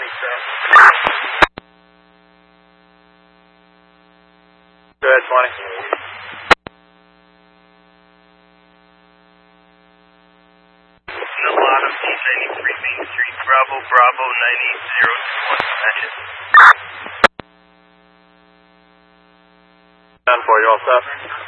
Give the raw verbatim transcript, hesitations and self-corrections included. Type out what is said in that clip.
Go ahead, twenty. Nolano, T ninety-three Main Street, Bravo, Bravo, nine eight zero two one, action. ten four, you all set?